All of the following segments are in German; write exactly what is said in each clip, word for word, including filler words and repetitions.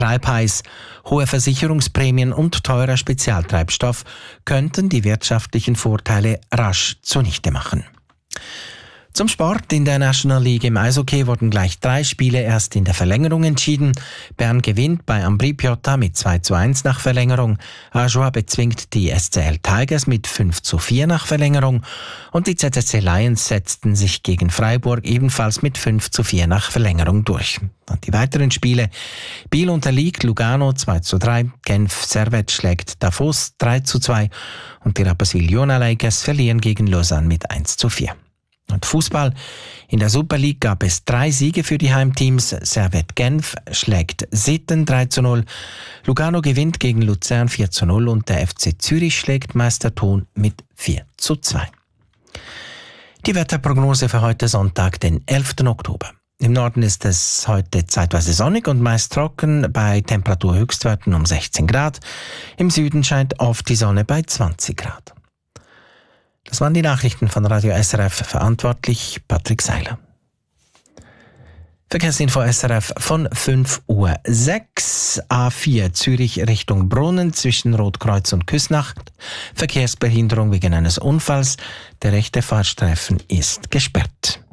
Treibheiß, hohe Versicherungsprämien und teurer Spezialtreibstoff könnten die wirtschaftlichen Vorteile rasch zunichte machen. Zum Sport. In der National League im Eishockey wurden gleich drei Spiele erst in der Verlängerung entschieden. Bern gewinnt bei Ambri Piotta mit zwei zu eins nach Verlängerung. Ajoie bezwingt die S C L Tigers mit fünf zu vier nach Verlängerung. Und die Z S C Lions setzten sich gegen Freiburg ebenfalls mit fünf zu vier nach Verlängerung durch. Und die weiteren Spiele. Biel unterliegt Lugano zwei zu drei. Genf Servette schlägt Davos drei zu zwei. Und die Rapperswil Jona Lakers verlieren gegen Lausanne mit eins zu vier. Und Fußball. In der Super League gab es drei Siege für die Heimteams. Servette Genf schlägt Sitten drei zu null. Lugano gewinnt gegen Luzern vier zu null und der F C Zürich schlägt Meister Thun mit vier zu zwei. Die Wetterprognose für heute Sonntag, den elften Oktober. Im Norden ist es heute zeitweise sonnig und meist trocken bei Temperaturhöchstwerten um sechzehn Grad. Im Süden scheint oft die Sonne bei zwanzig Grad. Das waren die Nachrichten von Radio S R F, verantwortlich Patrick Seiler. Verkehrsinfo S R F von fünf Uhr sechs, A vier Zürich Richtung Brunnen zwischen Rotkreuz und Küsnacht. Verkehrsbehinderung wegen eines Unfalls. Der rechte Fahrstreifen ist gesperrt.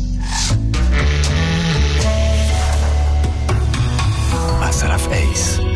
S R F eins